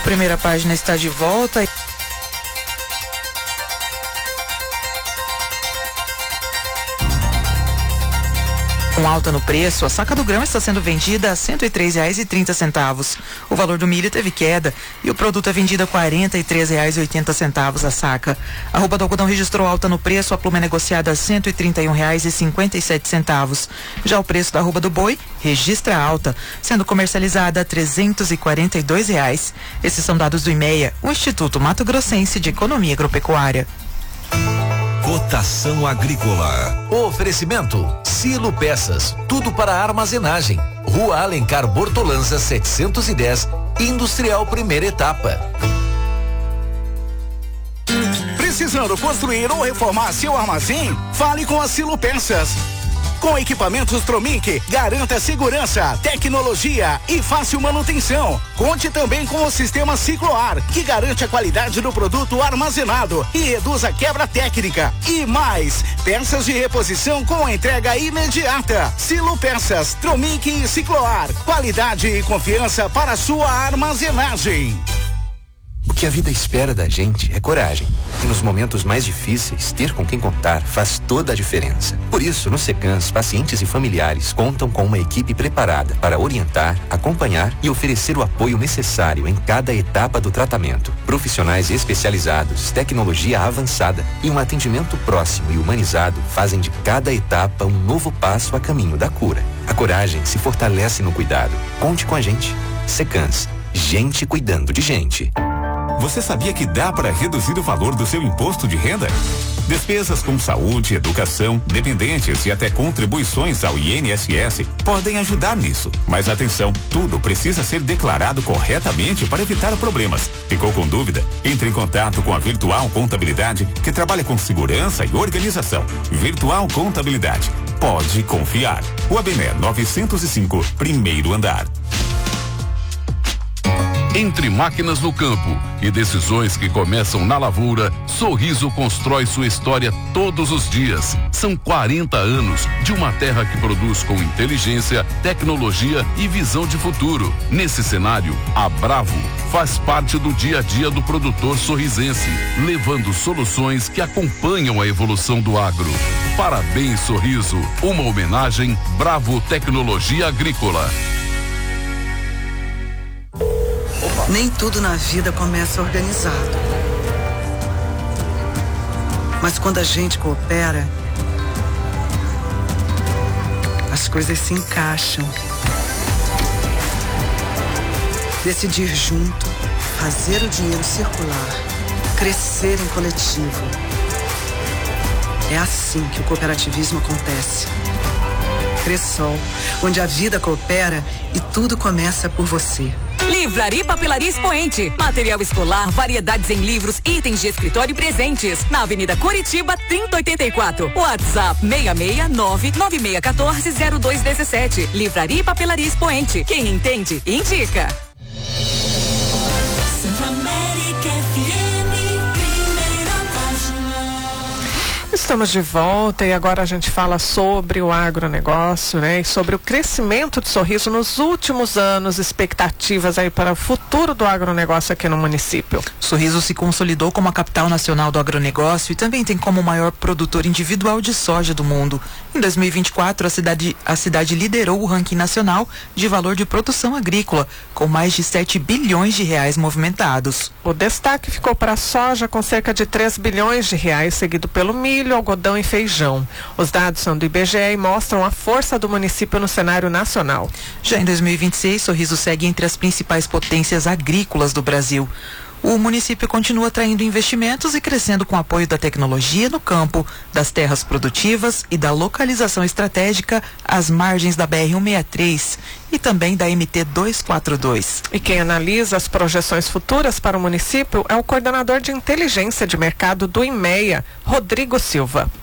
Primeira Página está de volta. Com alta no preço, a saca do grão está sendo vendida a R$ 103,30. O valor do milho teve queda e o produto é vendido a R$ 43,80 a saca. A arroba do algodão registrou alta no preço, a pluma é negociada a R$ 131,57. Já o preço da arroba do boi registra alta, sendo comercializada a R$ 342. Esses são dados do IMEA, o Instituto Mato Grossense de Economia Agropecuária. Cotação agrícola. Oferecimento Silo Peças, tudo para armazenagem. Rua Alencar Bortolanza 710, Industrial Primeira Etapa. Precisando construir ou reformar seu armazém? Fale com a Silo Peças. Com equipamentos Tromic, garanta segurança, tecnologia e fácil manutenção. Conte também com o sistema Cicloar, que garante a qualidade do produto armazenado e reduz a quebra técnica. E mais, peças de reposição com entrega imediata. Silo Peças, Tromic e Cicloar. Qualidade e confiança para sua armazenagem. O que a vida espera da gente é coragem. E nos momentos mais difíceis, ter com quem contar faz toda a diferença. Por isso, no Secans, pacientes e familiares contam com uma equipe preparada para orientar, acompanhar e oferecer o apoio necessário em cada etapa do tratamento. Profissionais especializados, tecnologia avançada e um atendimento próximo e humanizado fazem de cada etapa um novo passo a caminho da cura. A coragem se fortalece no cuidado. Conte com a gente. Secans, gente cuidando de gente. Você sabia que dá para reduzir o valor do seu imposto de renda? Despesas com saúde, educação, dependentes e até contribuições ao INSS podem ajudar nisso. Mas atenção, tudo precisa ser declarado corretamente para evitar problemas. Ficou com dúvida? Entre em contato com a Virtual Contabilidade, que trabalha com segurança e organização. Virtual Contabilidade. Pode confiar. O Abené 905, primeiro andar. Entre máquinas no campo e decisões que começam na lavoura, Sorriso constrói sua história todos os dias. São 40 anos de uma terra que produz com inteligência, tecnologia e visão de futuro. Nesse cenário, a Bravo faz parte do dia a dia do produtor sorrisense, levando soluções que acompanham a evolução do agro. Parabéns, Sorriso. Uma homenagem Bravo Tecnologia Agrícola. Nem tudo na vida começa organizado. Mas quando a gente coopera, as coisas se encaixam. Decidir junto, fazer o dinheiro circular, crescer em coletivo. É assim que o cooperativismo acontece. Cressol, onde a vida coopera e tudo começa por você. Livraria Papelaria Expoente. Material escolar, variedades em livros, itens de escritório e presentes. Na Avenida Curitiba, 3084. WhatsApp 669-9614-0217. Livraria Papelaria Expoente. Quem entende, indica. Estamos de volta e agora a gente fala sobre o agronegócio, né? E sobre o crescimento de Sorriso nos últimos anos, expectativas aí para o futuro do agronegócio aqui no município. Sorriso se consolidou como a capital nacional do agronegócio e também tem como o maior produtor individual de soja do mundo. Em 2024, a cidade liderou o ranking nacional de valor de produção agrícola, com mais de 7 bilhões de reais movimentados. O destaque ficou para a soja, com cerca de 3 bilhões de reais, seguido pelo milho, algodão e feijão. Os dados são do IBGE e mostram a força do município no cenário nacional. Já em 2026, Sorriso segue entre as principais potências agrícolas do Brasil. O município continua atraindo investimentos e crescendo com o apoio da tecnologia no campo, das terras produtivas e da localização estratégica às margens da BR-163 e também da MT-242. E quem analisa as projeções futuras para o município é o coordenador de inteligência de mercado do IMEA, Rodrigo Silva.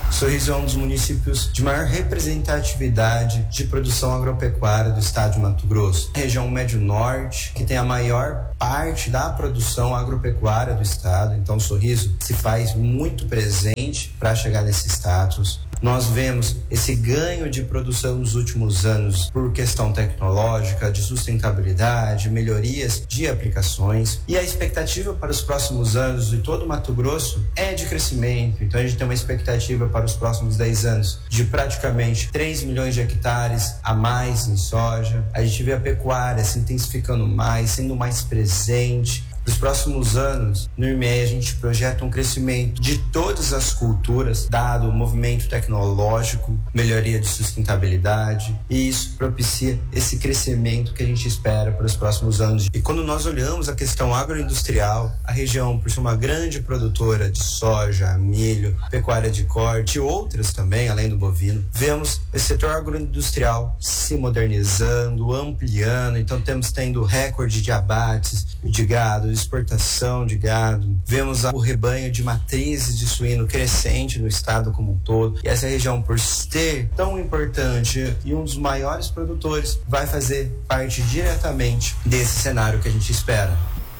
Sorriso é um dos municípios de maior representatividade de produção agropecuária do estado de Mato Grosso. Região Médio-Norte, que tem a maior parte da produção agropecuária do estado. Então, Sorriso se faz muito presente para chegar nesse status. Nós vemos esse ganho de produção nos últimos anos por questão tecnológica, de sustentabilidade, melhorias de aplicações. E a expectativa para os próximos anos de todo o Mato Grosso é de crescimento. Então a gente tem uma expectativa para os próximos 10 anos de praticamente 3 milhões de hectares a mais em soja. A gente vê a pecuária se intensificando mais, sendo mais presente. Nos próximos anos, no IMEA, a gente projeta um crescimento de todas as culturas, dado o movimento tecnológico, melhoria de sustentabilidade, e isso propicia esse crescimento que a gente espera para os próximos anos. E quando nós olhamos a questão agroindustrial, a região, por ser uma grande produtora de soja, milho, pecuária de corte e outras também, além do bovino, vemos esse setor agroindustrial se modernizando, ampliando. Então temos tendo recorde de abates de gado, exportação de gado, vemos o rebanho de matrizes de suíno crescente no estado como um todo, e essa região, por ser tão importante e um dos maiores produtores, vai fazer parte diretamente desse cenário que a gente espera.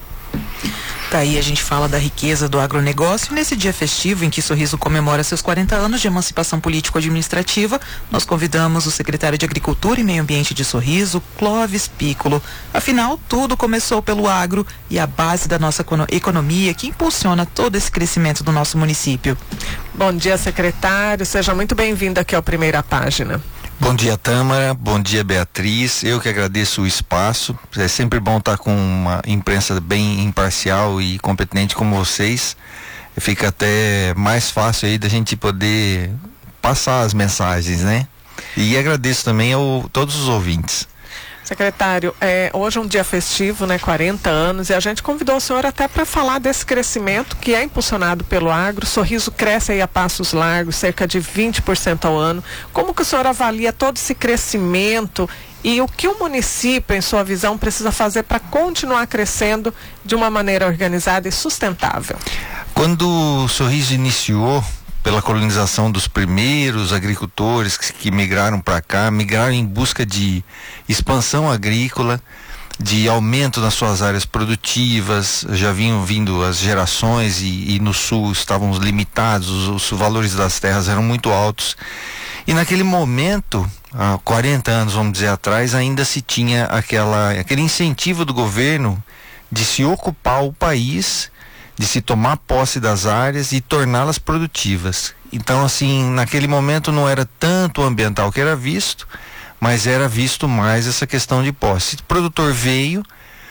Daí a gente fala da riqueza do agronegócio. Nesse dia festivo em que Sorriso comemora seus 40 anos de emancipação político-administrativa, nós convidamos o secretário de Agricultura e Meio Ambiente de Sorriso, Clóvis Piccolo. Afinal, tudo começou pelo agro e a base da nossa economia que impulsiona todo esse crescimento do nosso município. Bom dia, secretário. Seja muito bem-vindo aqui ao Primeira Página. Bom dia, Tâmara. Bom dia, Beatriz. Eu que agradeço o espaço. É sempre bom estar com uma imprensa bem imparcial e competente como vocês. Fica até mais fácil aí da gente poder passar as mensagens, né? E agradeço também a todos os ouvintes. Secretário, hoje é um dia festivo, né, 40 anos, e a gente convidou o senhor até para falar desse crescimento que é impulsionado pelo agro. Sorriso cresce aí a passos largos, cerca de 20% ao ano. Como que o senhor avalia todo esse crescimento e o que o município, em sua visão, precisa fazer para continuar crescendo de uma maneira organizada e sustentável? Quando o Sorriso iniciou, pela colonização dos primeiros agricultores que migraram para cá, migraram em busca de expansão agrícola, de aumento nas suas áreas produtivas. Já vinham vindo as gerações e no sul estavam limitados, os valores das terras eram muito altos. E naquele momento, há 40 anos, vamos dizer, atrás, ainda se tinha aquele incentivo do governo de se ocupar o país, de se tomar posse das áreas e torná-las produtivas. Então, assim, naquele momento não era tanto o ambiental que era visto, mas era visto mais essa questão de posse. O produtor veio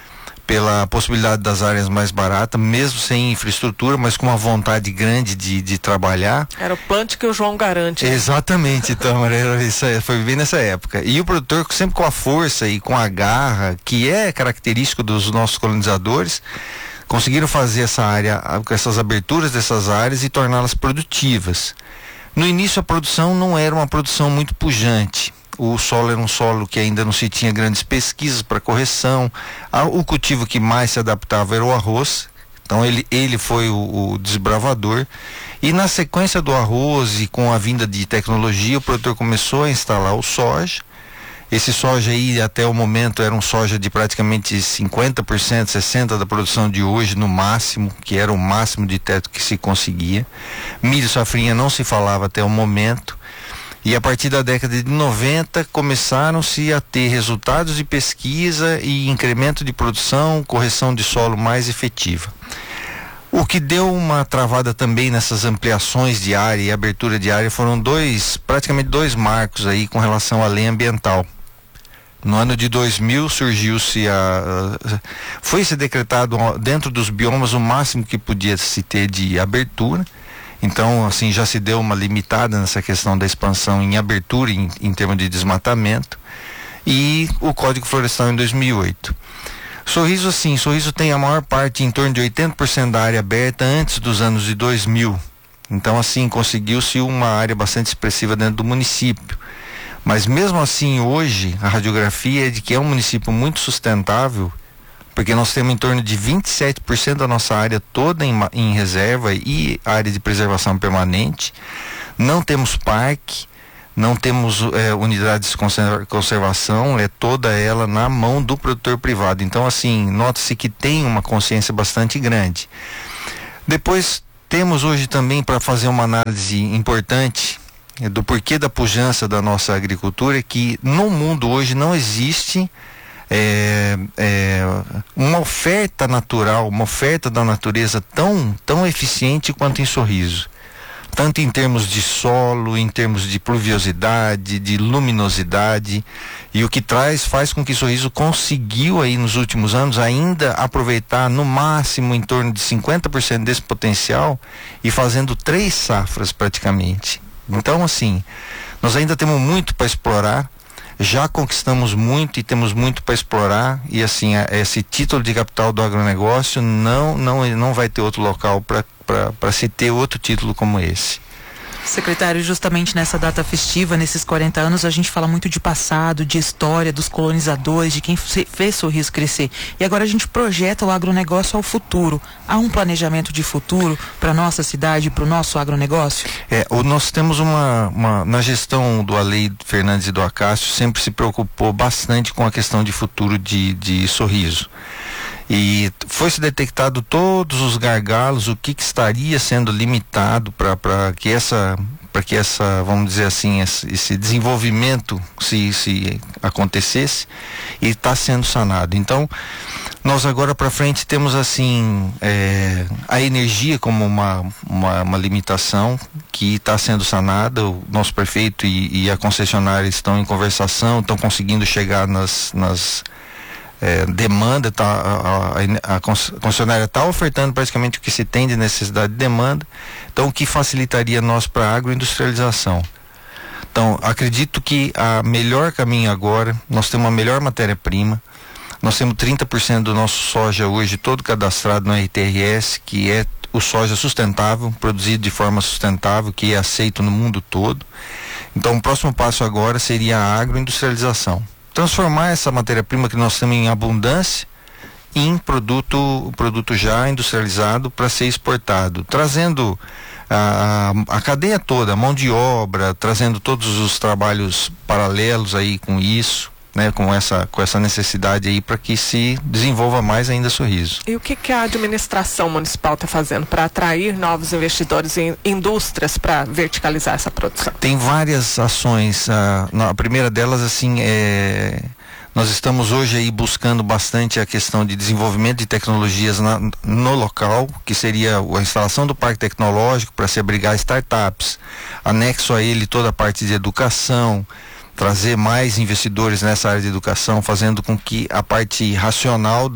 pela possibilidade das áreas mais baratas, mesmo sem infraestrutura, mas com uma vontade grande de trabalhar. Era o plante que o João garante. Exatamente, então, foi bem nessa época. E o produtor, sempre com a força e com a garra, que é característico dos nossos colonizadores, conseguiram fazer essa área, essas aberturas dessas áreas e torná-las produtivas. No início a produção não era uma produção muito pujante. O solo era um solo que ainda não se tinha grandes pesquisas para correção. O cultivo que mais se adaptava era o arroz. Então ele foi o desbravador. E na sequência do arroz e com a vinda de tecnologia, o produtor começou a instalar o soja. Esse soja aí, até o momento, era um soja de praticamente 50%, 60% da produção de hoje, no máximo, que era o máximo de teto que se conseguia. Milho safrinha não se falava até o momento. E a partir da década de 90, começaram-se a ter resultados de pesquisa e incremento de produção, correção de solo mais efetiva. O que deu uma travada também nessas ampliações de área e abertura de área foram praticamente dois marcos aí com relação à lei ambiental. No ano de 2000 foi-se decretado dentro dos biomas o máximo que podia se ter de abertura. Então, assim, já se deu uma limitada nessa questão da expansão em abertura em termos de desmatamento. E o Código Florestal em 2008. Sorriso tem a maior parte, em torno de 80% da área aberta antes dos anos de 2000. Então, assim, conseguiu-se uma área bastante expressiva dentro do município. Mas mesmo assim, hoje, a radiografia é de que é um município muito sustentável, porque nós temos em torno de 27% da nossa área toda em reserva e área de preservação permanente. Não temos parque, não temos unidades de conservação, é toda ela na mão do produtor privado. Então, assim, nota-se que tem uma consciência bastante grande. Depois, temos hoje também, para fazer uma análise importante do porquê da pujança da nossa agricultura, que no mundo hoje não existe uma oferta natural, uma oferta da natureza tão eficiente quanto em Sorriso. Tanto em termos de solo, em termos de pluviosidade, de luminosidade, e o que faz com que Sorriso conseguiu aí nos últimos anos ainda aproveitar no máximo em torno de 50% desse potencial e fazendo 3 safras praticamente. Então, assim, nós ainda temos muito para explorar, já conquistamos muito e temos muito para explorar, e assim, esse título de capital do agronegócio não vai ter outro local para se ter outro título como esse. Secretário, justamente nessa data festiva, nesses 40 anos, a gente fala muito de passado, de história, dos colonizadores, de quem fez Sorriso crescer. E agora a gente projeta o agronegócio ao futuro. Há um planejamento de futuro para nossa cidade, para o nosso agronegócio? Nós temos na gestão do Alei Fernandes e do Acácio, sempre se preocupou bastante com a questão de futuro de Sorriso. E foi-se detectado todos os gargalos, o que estaria sendo limitado para que essa, vamos dizer assim, esse desenvolvimento se acontecesse, e está sendo sanado. Então, nós agora para frente temos assim a energia como uma limitação que está sendo sanada. O nosso prefeito e a concessionária estão em conversação, estão conseguindo chegar nas demanda, a concessionária está ofertando praticamente o que se tem de necessidade de demanda, então o que facilitaria nós para a agroindustrialização. Então, acredito que a melhor caminho agora, nós temos a melhor matéria-prima, nós temos 30% do nosso soja hoje todo cadastrado no RTRS, que é o soja sustentável, produzido de forma sustentável, que é aceito no mundo todo. Então, o próximo passo agora seria a agroindustrialização. Transformar essa matéria-prima que nós temos em abundância em produto já industrializado para ser exportado, trazendo a cadeia toda, a mão de obra, trazendo todos os trabalhos paralelos aí com isso, né, com essa necessidade aí para que se desenvolva mais ainda Sorriso. E o que a administração municipal está fazendo para atrair novos investidores em indústrias para verticalizar essa produção? Tem várias ações. A primeira delas, assim, nós estamos hoje aí buscando bastante a questão de desenvolvimento de tecnologias no local, que seria a instalação do parque tecnológico para se abrigar startups, anexo a ele toda a parte de educação, trazer mais investidores nessa área de educação, fazendo com que a parte racional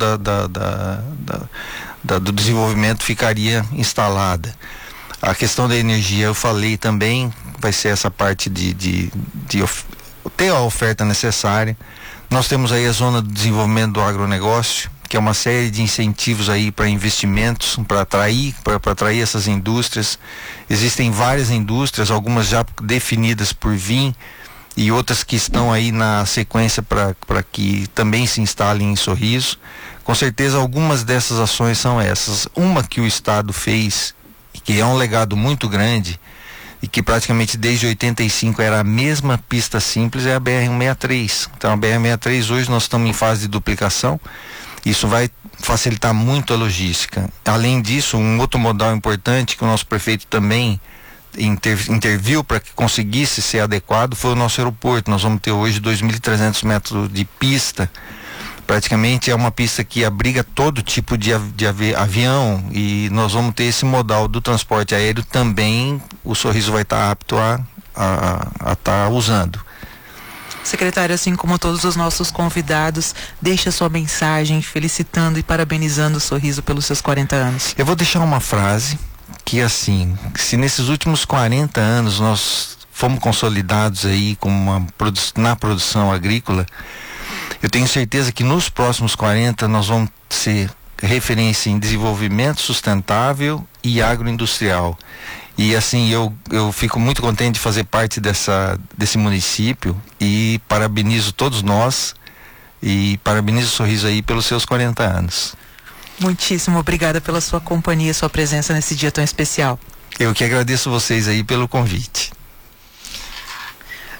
do desenvolvimento ficaria instalada. A questão da energia, eu falei também, vai ser essa parte de ter a oferta necessária. Nós temos aí a zona do desenvolvimento do agronegócio, que é uma série de incentivos aí para investimentos, para atrair essas indústrias. Existem várias indústrias, algumas já definidas por vir, e outras que estão aí na sequência para que também se instalem em Sorriso. Com certeza algumas dessas ações são essas. Uma que o Estado fez, que é um legado muito grande, e que praticamente desde 85 era a mesma pista simples, é a BR-163. Então a BR-163 hoje nós estamos em fase de duplicação, isso vai facilitar muito a logística. Além disso, um outro modal importante que o nosso prefeito também interviu para que conseguisse ser adequado foi o nosso aeroporto. Nós vamos ter hoje 2.300 metros de pista, praticamente é uma pista que abriga todo tipo de avião, e nós vamos ter esse modal do transporte aéreo também, o Sorriso vai estar apto a estar usando. Secretário, assim como todos os nossos convidados, deixa sua mensagem felicitando e parabenizando o Sorriso pelos seus 40 anos. Eu vou deixar uma frase que, assim, se nesses últimos 40 anos nós fomos consolidados aí na produção agrícola, eu tenho certeza que nos próximos 40 nós vamos ser referência em desenvolvimento sustentável e agroindustrial. E assim, eu fico muito contente de fazer parte desse município, e parabenizo todos nós e parabenizo o Sorriso aí pelos seus 40 anos. Muitíssimo obrigada pela sua companhia, sua presença nesse dia tão especial. Eu que agradeço vocês aí pelo convite.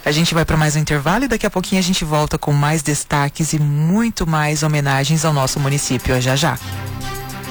A gente vai para mais um intervalo e daqui a pouquinho a gente volta com mais destaques e muito mais homenagens ao nosso município. Já já.